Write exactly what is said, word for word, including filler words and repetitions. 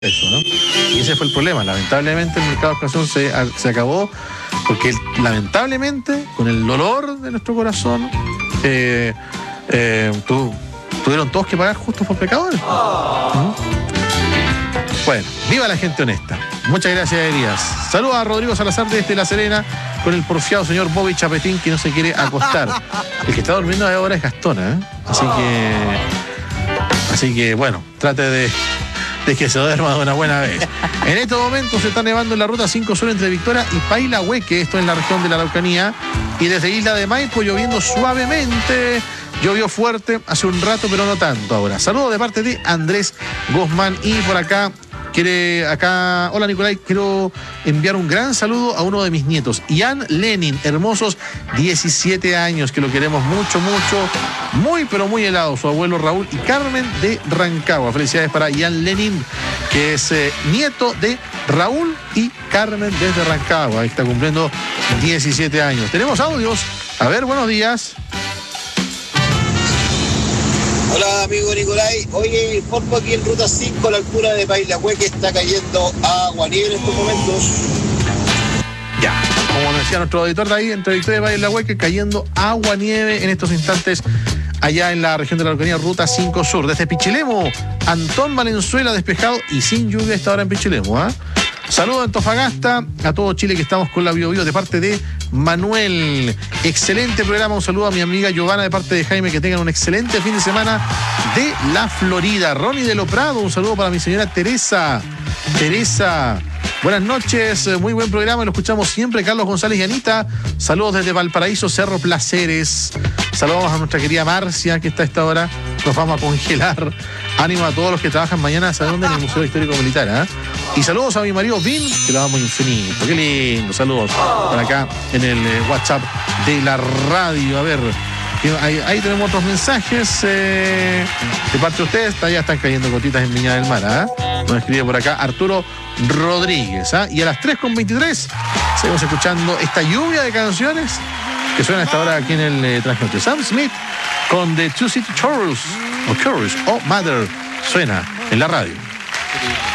Eso, ¿no? Y ese fue el problema. Lamentablemente el mercado de expansión se, se acabó porque lamentablemente con el dolor de nuestro corazón eh, eh, tu, tuvieron todos que pagar justos por pecadores. ¿Mm? Bueno, viva la gente honesta. Muchas gracias, Elías. Saludos a Rodrigo Salazar desde La Serena con el porfiado señor Bobby Chapetín que no se quiere acostar. El que está durmiendo ahora es Gastona, ¿eh? Así que así que bueno, trate de de que se duerma de una buena vez. En estos momentos se está nevando en la ruta cinco Sur entre Victoria y Pailahueque, esto en la región de la Araucanía, y desde Isla de Maipo lloviendo suavemente. Llovió fuerte hace un rato, pero no tanto ahora. Saludos de parte de Andrés Guzmán. Y por acá, quiere acá, hola Nicolai, quiero enviar un gran saludo a uno de mis nietos, Ian Lenin, hermosos diecisiete años, que lo queremos mucho, mucho, muy, pero muy helado, su abuelo Raúl y Carmen de Rancagua. Felicidades para Ian Lenin, que es eh, nieto de Raúl y Carmen desde Rancagua, que está cumpliendo diecisiete años. Tenemos audios. A ver, buenos días. Hola amigo Nicolai, oye, informo aquí en Ruta cinco a la altura de Pailahueque está cayendo agua nieve en estos momentos. Ya, como decía nuestro auditor de ahí, entre Victoria y Pailahueque, cayendo agua nieve en estos instantes allá en la región de la Araucanía, Ruta cinco Sur. Desde Pichilemu, Antón Valenzuela despejado y sin lluvia esta hora en Pichilemu, ¿ah? ¿eh? Saludos a Antofagasta, a todo Chile que estamos con la Bio Bio de parte de Manuel. Excelente programa, un saludo a mi amiga Giovanna de parte de Jaime, que tengan un excelente fin de semana de la Florida. Ronnie de Loprado, un saludo para mi señora Teresa. Teresa, buenas noches, muy buen programa, lo escuchamos siempre. Carlos González y Anita, saludos desde Valparaíso, Cerro Placeres. Saludamos a nuestra querida Marcia, que está a esta hora, nos vamos a congelar. Ánimo a todos los que trabajan mañana, ¿saben dónde? En el Museo Histórico Militar, ¿eh? Y saludos a mi marido Vin, que lo damos infinito. Qué lindo, saludos por acá en el eh, WhatsApp de la radio. A ver, ahí, ahí tenemos otros mensajes eh, de parte de ustedes. Ya están cayendo gotitas en Viña del Mar, ¿eh? Nos escribe por acá Arturo Rodríguez, ¿eh? Y a las tres con veintitrés seguimos escuchando esta lluvia de canciones que suena a esta hora aquí en el eh, Trasnoche. Sam Smith con The Two City Chorus o Chorus o Mother suena en la radio.